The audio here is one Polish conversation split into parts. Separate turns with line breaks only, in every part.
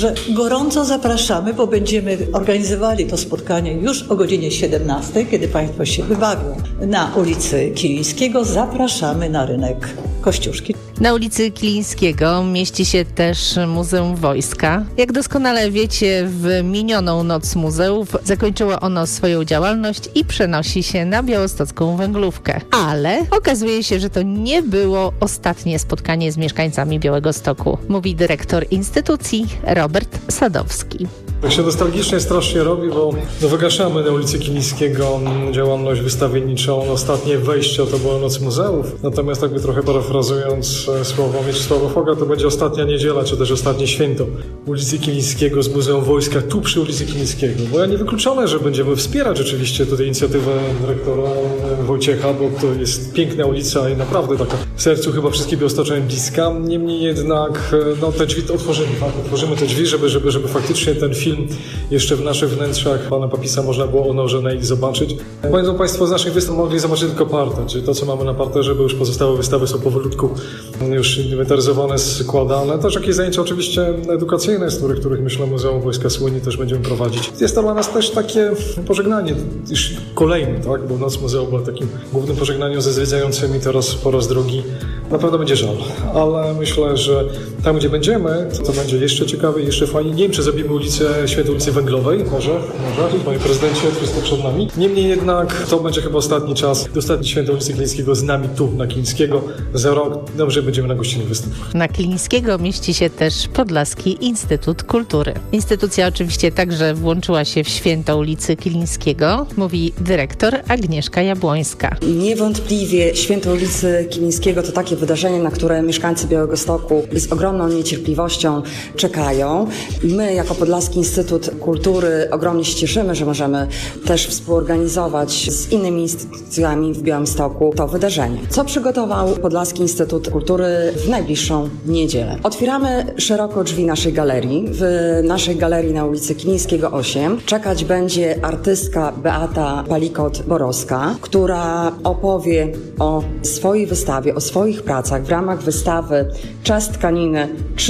że gorąco zapraszamy, bo będziemy organizowali to spotkanie już o godzinie 17, kiedy Państwo się wybawią na ulicy Kilińskiego. Zapraszamy na rynek Kościuszki.
Na ulicy Kilińskiego mieści się też Muzeum Wojska. Jak doskonale wiecie, w minioną Noc Muzeów zakończyło ono swoją działalność i przenosi się na białostocką Węglówkę. Ale okazuje się, że to nie było ostatnie spotkanie z mieszkańcami Białegostoku, mówi dyrektor instytucji Robert Sadowski.
Tak się nostalgicznie strasznie robi, bo wygaszamy na ulicy Kilińskiego działalność wystawienniczą. Ostatnie wejście to była Noc Muzeów. Natomiast jakby trochę parafrazując słowa Mieczysława Foga, to będzie ostatnia niedziela, czy też ostatnie święto ulicy Kilińskiego z Muzeum Wojska tu przy ulicy Kilińskiego. Bo ja niewykluczone, że będziemy wspierać oczywiście tutaj inicjatywę dyrektora Wojciecha, bo to jest piękna ulica i naprawdę taka w sercu chyba wszystkich białostoczan bliska. Niemniej jednak te drzwi otworzymy, tak? Otworzymy te drzwi, żeby faktycznie ten film jeszcze w naszych wnętrzach pana Papisa można było onożone i zobaczyć. Będą Państwo z naszych wystaw mogli zobaczyć tylko parter, czyli to, co mamy na parterze, bo już pozostałe wystawy są powolutku już inwentaryzowane, składane. Też jakieś zajęcia oczywiście edukacyjne, z których myślę Muzeum Wojska słynie, też będziemy prowadzić. Jest to dla nas też takie pożegnanie, już kolejne, tak? Bo Noc Muzeum była takim głównym pożegnaniem ze zwiedzającymi, teraz po raz drugi. Na pewno będzie żal, ale myślę, że tam, gdzie będziemy, to będzie jeszcze ciekawiej, jeszcze fajniej. Nie wiem, czy zrobimy Świętej ulicy Węglowej, może, panie prezydencie, wszystko przed nami. Niemniej jednak to będzie chyba ostatni czas, ostatni Świętej ulicy Kilińskiego z nami tu, na Kilińskiego. Za rok dobrze będziemy na gościnnych występach.
Na Kilińskiego mieści się też Podlaski Instytut Kultury. Instytucja oczywiście także włączyła się w święto ulicy Kilińskiego, mówi dyrektor Agnieszka Jabłońska.
Niewątpliwie święto ulicy Kilińskiego to takie wydarzenie, na które mieszkańcy Białegostoku z ogromną niecierpliwością czekają. My jako Podlaski Instytut Kultury ogromnie się cieszymy, że możemy też współorganizować z innymi instytucjami w Białymstoku to wydarzenie. Co przygotował Podlaski Instytut Kultury w najbliższą niedzielę? Otwieramy szeroko drzwi naszej galerii. W naszej galerii na ulicy Kilińskiego 8 czekać będzie artystka Beata Palikot-Borowska, która opowie o swojej wystawie, o swoich pracach w ramach wystawy Czas tkaniny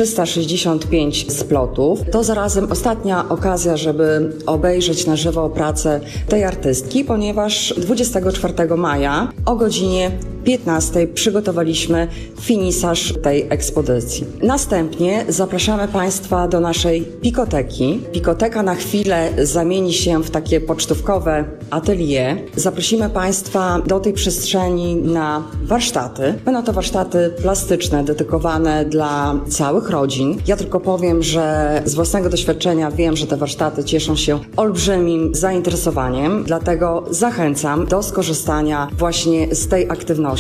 365 splotów. To zarazem ostatnia okazja, żeby obejrzeć na żywo pracę tej artystki, ponieważ 24 maja o godzinie 15 przygotowaliśmy finisaż tej ekspozycji. Następnie zapraszamy Państwa do naszej pikoteki. Pikoteka na chwilę zamieni się w takie pocztówkowe atelier. Zaprosimy Państwa do tej przestrzeni na warsztaty. Będą to warsztaty plastyczne, dedykowane dla całych rodzin. Ja tylko powiem, że z własnego doświadczenia wiem, że te warsztaty cieszą się olbrzymim zainteresowaniem, dlatego zachęcam do skorzystania właśnie z tej aktywności.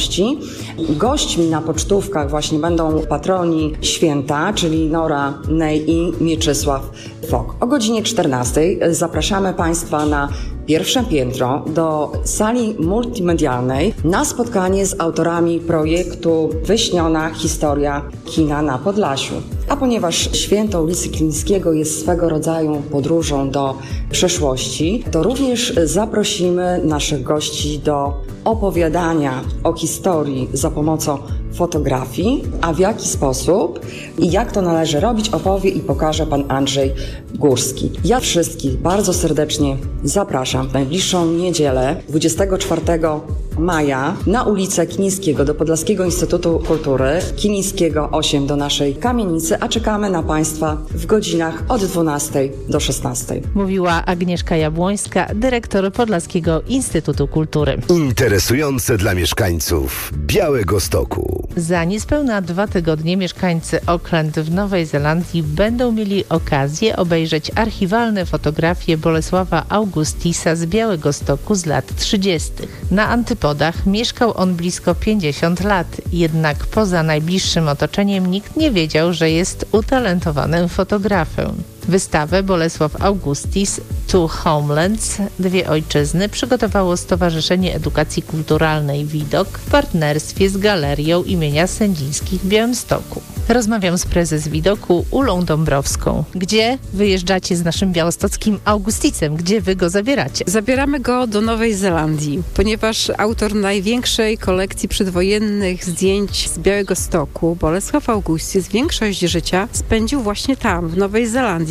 Gośćmi na pocztówkach właśnie będą patroni święta, czyli Nora Ney i Mieczysław Fok. O godzinie 14 zapraszamy Państwa na pierwsze piętro do sali multimedialnej na spotkanie z autorami projektu Wyśniona historia kina na Podlasiu. A ponieważ święto ulicy Kilińskiego jest swego rodzaju podróżą do przeszłości, to również zaprosimy naszych gości do opowiadania o historii za pomocą fotografii, a w jaki sposób i jak to należy robić, opowie i pokaże pan Andrzej Górski. Ja wszystkich bardzo serdecznie zapraszam w najbliższą niedzielę 24 maja na ulicę Kilińskiego do Podlaskiego Instytutu Kultury, Kilińskiego 8 do naszej kamienicy, a czekamy na Państwa w godzinach od 12 do 16.
Mówiła Agnieszka Jabłońska, dyrektor Podlaskiego Instytutu Kultury.
Interesujące dla mieszkańców Białegostoku.
Za niespełna 2 tygodnie mieszkańcy Auckland w Nowej Zelandii będą mieli okazję obejrzeć archiwalne fotografie Bolesława Augustisa z Białegostoku z lat 30. Na antypodach mieszkał on blisko 50 lat, jednak poza najbliższym otoczeniem nikt nie wiedział, że jest utalentowanym fotografem. Wystawę Bolesław Augustis Two Homelands, dwie ojczyzny, przygotowało Stowarzyszenie Edukacji Kulturalnej Widok w partnerstwie z Galerią imienia Sędzińskich w Białymstoku. Rozmawiam z prezes Widoku Ulą Dąbrowską. Gdzie wyjeżdżacie z naszym białostockim Augustisem? Gdzie wy go zabieracie?
Zabieramy go do Nowej Zelandii, ponieważ autor największej kolekcji przedwojennych zdjęć z Białegostoku, Bolesław Augustis, większość życia spędził właśnie tam, w Nowej Zelandii.